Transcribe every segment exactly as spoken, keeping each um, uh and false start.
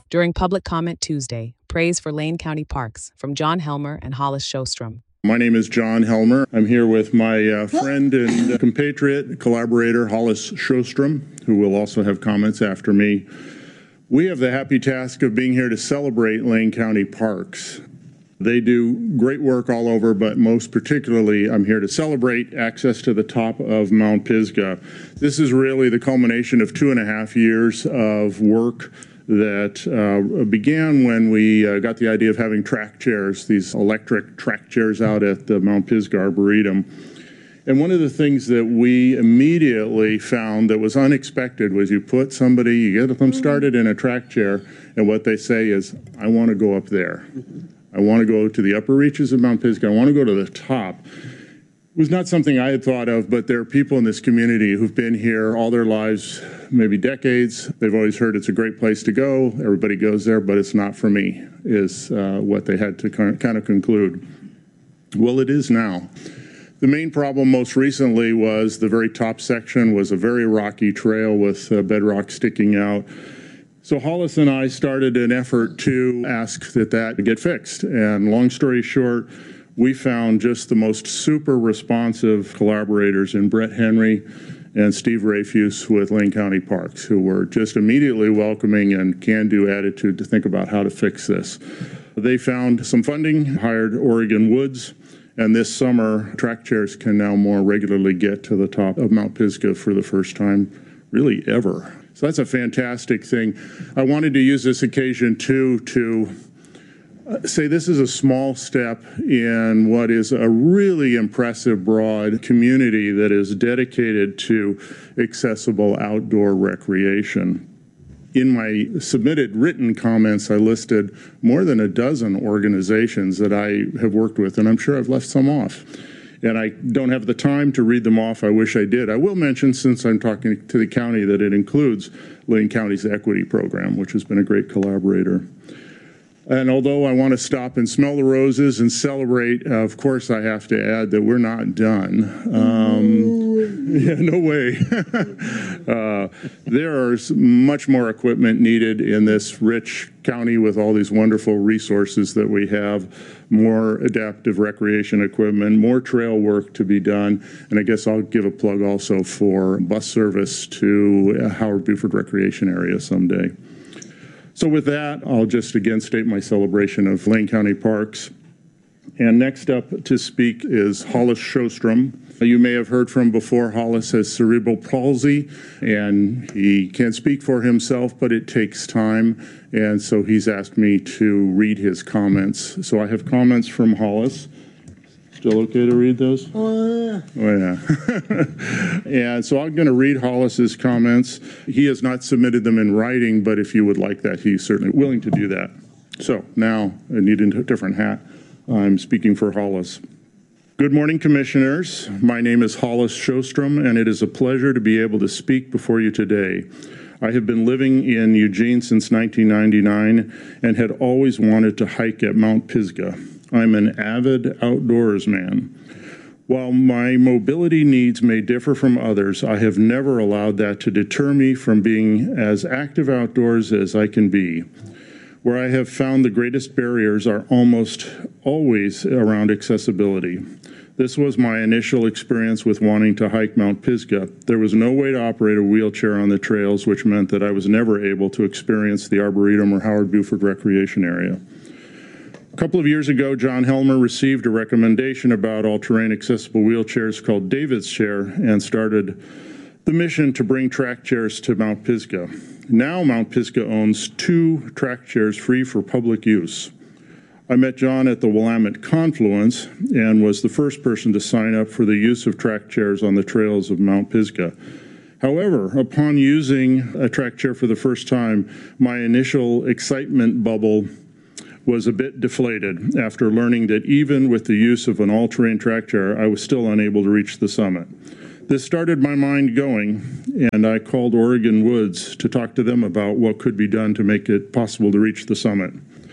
During Public Comment Tuesday, praise for Lane County Parks from John Helmer and Hollis Shostrom. My name is John Helmer. I'm here with my uh, friend and uh, compatriot, collaborator, Hollis Shostrom, who will also have comments after me. We have the happy task of being here to celebrate Lane County Parks. They do great work all over, but most particularly, I'm here to celebrate access to the top of Mount Pisgah. This is really the culmination of two and a half years of work that uh, began when we uh, got the idea of having track chairs, these electric track chairs out at the Mount Pisgah Arboretum. And one of the things that we immediately found that was unexpected was you put somebody, you get them started in a track chair, and what they say is, I want to go up there. I want to go to the upper reaches of Mount Pisgah. I want to go to the top. It was not something I had thought of, but there are people in this community who've been here all their lives, maybe decades. They've always heard it's a great place to go. Everybody goes there, but it's not for me, is uh, what they had to kind of conclude. Well, it is now. The main problem most recently was the very top section was a very rocky trail with uh, bedrock sticking out. So Hollis and I started an effort to ask that that get fixed. And long story short, we found just the most super responsive collaborators in Brett Henry and Steve Rafuse with Lane County Parks, who were just immediately welcoming and can-do attitude to think about how to fix this. They found some funding, hired Oregon Woods, and this summer, track chairs can now more regularly get to the top of Mount Pisgah for the first time, really ever. So that's a fantastic thing. I wanted to use this occasion, too, to say this is a small step in what is a really impressive, broad community that is dedicated to accessible outdoor recreation. In my submitted written comments, I listed more than a dozen organizations that I have worked with, and I'm sure I've left some off. And I don't have the time to read them off. I wish I did. I will mention, since I'm talking to the county, that it includes Lane County's Equity Program, which has been a great collaborator. And although I want to stop and smell the roses and celebrate, uh, of course I have to add that we're not done. Um, yeah, no way. uh, there is much more equipment needed in this rich county with all these wonderful resources that we have, more adaptive recreation equipment, more trail work to be done. And I guess I'll give a plug also for bus service to Howard Buford Recreation Area someday. So with that, I'll just again state my celebration of Lane County Parks. And next up to speak is Hollis Shostrom. You may have heard from before, Hollis has cerebral palsy, and he can't speak for himself, but it takes time. And so he's asked me to read his comments. So I have comments from Hollis. Still okay to read those? Oh, yeah. Oh, yeah. And so I'm going to read Hollis's comments. He has not submitted them in writing, but if you would like that, he's certainly willing to do that. So now I need a different hat. I'm speaking for Hollis. Good morning, Commissioners. My name is Hollis Shostrom, and it is a pleasure to be able to speak before you today. I have been living in Eugene since nineteen ninety-nine and had always wanted to hike at Mount Pisgah. I'm an avid outdoors man. While my mobility needs may differ from others, I have never allowed that to deter me from being as active outdoors as I can be. Where I have found the greatest barriers are almost always around accessibility. This was my initial experience with wanting to hike Mount Pisgah. There was no way to operate a wheelchair on the trails, which meant that I was never able to experience the Arboretum or Howard Buford Recreation Area. A couple of years ago, John Helmer received a recommendation about all-terrain accessible wheelchairs called David's Chair and started the mission to bring track chairs to Mount Pisgah. Now Mount Pisgah owns two track chairs free for public use. I met John at the Willamette Confluence and was the first person to sign up for the use of track chairs on the trails of Mount Pisgah. However, upon using a track chair for the first time, my initial excitement bubble was a bit deflated after learning that even with the use of an all-terrain track chair, I was still unable to reach the summit. This started my mind going, and I called Oregon Woods to talk to them about what could be done to make it possible to reach the summit.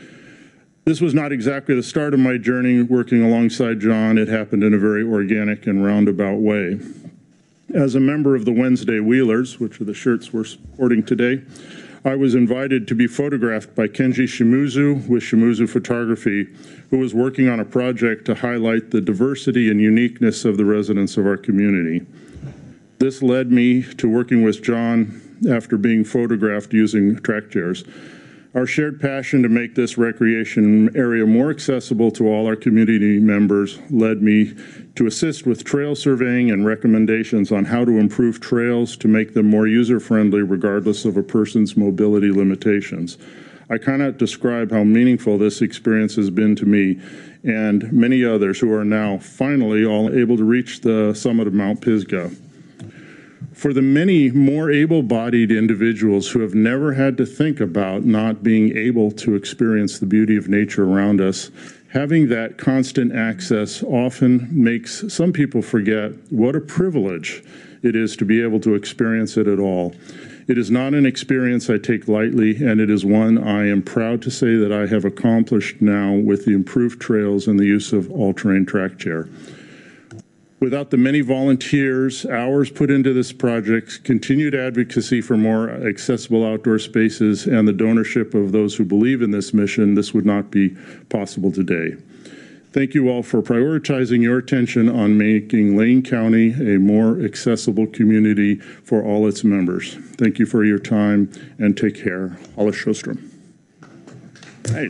This was not exactly the start of my journey working alongside John. It happened in a very organic and roundabout way. As a member of the Wednesday Wheelers, which are the shirts we're sporting today, I was invited to be photographed by Kenji Shimizu with Shimizu Photography, who was working on a project to highlight the diversity and uniqueness of the residents of our community. This led me to working with John after being photographed using track chairs. Our shared passion to make this recreation area more accessible to all our community members led me to assist with trail surveying and recommendations on how to improve trails to make them more user-friendly regardless of a person's mobility limitations. I cannot describe how meaningful this experience has been to me and many others who are now finally all able to reach the summit of Mount Pisgah. For the many more able-bodied individuals who have never had to think about not being able to experience the beauty of nature around us, having that constant access often makes some people forget what a privilege it is to be able to experience it at all. It is not an experience I take lightly, and it is one I am proud to say that I have accomplished now with the improved trails and the use of all-terrain track chair. Without the many volunteers, hours put into this project, continued advocacy for more accessible outdoor spaces, and the donorship of those who believe in this mission, this would not be possible today. Thank you all for prioritizing your attention on making Lane County a more accessible community for all its members. Thank you for your time, and take care. Hollis Sjostrom. Hey.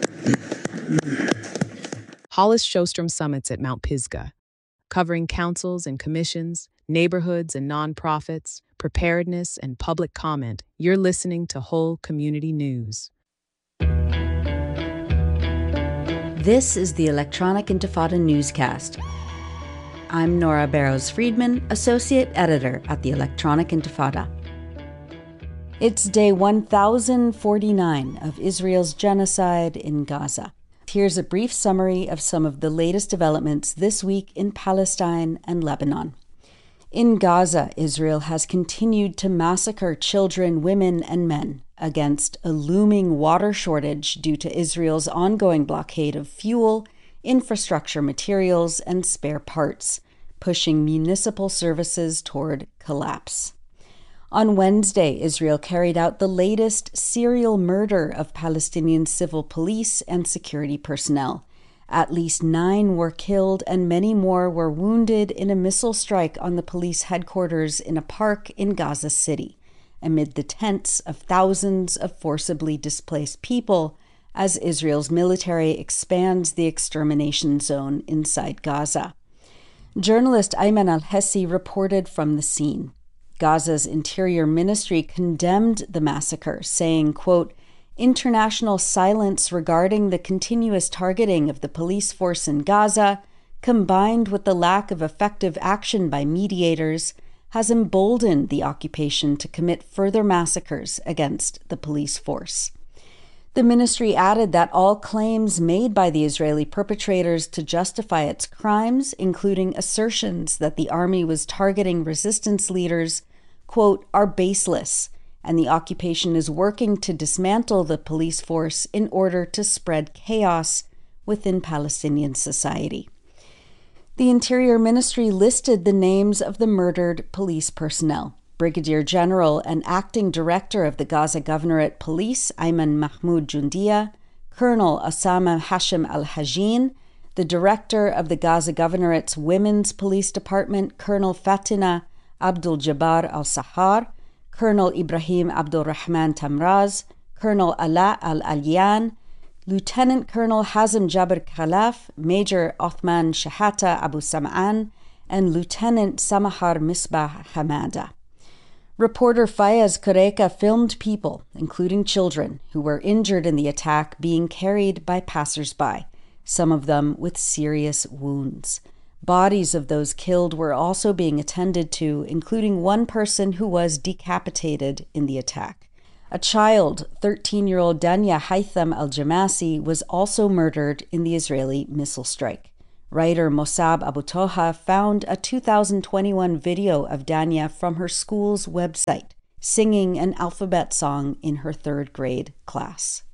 Hollis Sjostrom Summits at Mount Pisgah, covering councils and commissions, neighborhoods and nonprofits, preparedness and public comment. You're listening to Whole Community News. This is the Electronic Intifada Newscast. I'm Nora Barrows-Friedman, Associate Editor at the Electronic Intifada. It's day one thousand forty-nine of Israel's genocide in Gaza. Here's a brief summary of some of the latest developments this week in Palestine and Lebanon. In Gaza, Israel has continued to massacre children, women, and men against a looming water shortage due to Israel's ongoing blockade of fuel, infrastructure materials, and spare parts, pushing municipal services toward collapse. On Wednesday, Israel carried out the latest serial murder of Palestinian civil police and security personnel. At least nine were killed and many more were wounded in a missile strike on the police headquarters in a park in Gaza City, amid the tents of thousands of forcibly displaced people as Israel's military expands the extermination zone inside Gaza. Journalist Ayman al-Hessi reported from the scene. Gaza's Interior Ministry condemned the massacre, saying, quote, "International silence regarding the continuous targeting of the police force in Gaza, combined with the lack of effective action by mediators, has emboldened the occupation to commit further massacres against the police force." The ministry added that all claims made by the Israeli perpetrators to justify its crimes, including assertions that the army was targeting resistance leaders, quote, "are baseless, and the occupation is working to dismantle the police force in order to spread chaos within Palestinian society." The Interior Ministry listed the names of the murdered police personnel. Brigadier General and Acting Director of the Gaza Governorate Police, Ayman Mahmoud Jundia, Colonel Osama Hashem al-Hajin, the Director of the Gaza Governorate's Women's Police Department, Colonel Fatina Abdul Jabbar al-Sahar, Colonel Ibrahim Abdul Rahman Tamraz, Colonel Ala al-Aliyan, Lieutenant Colonel Hazem Jabir Khalaf, Major Othman Shahata Abu Sam'an, and Lieutenant Samahar Misbah Hamada. Reporter Fayez Kureka filmed people, including children, who were injured in the attack being carried by passers-by, some of them with serious wounds. Bodies of those killed were also being attended to, including one person who was decapitated in the attack. A child, thirteen-year-old Danya Haitham al-Jamasi, was also murdered in the Israeli missile strike. Writer Mossab Abu Toha found a two thousand twenty-one video of Danya from her school's website, singing an alphabet song in her third grade class.